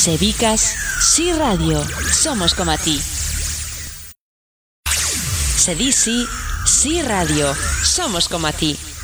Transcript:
Sebicas, Sí Radio, somos como a ti. Se di sí, Sí Radio, somos como a ti.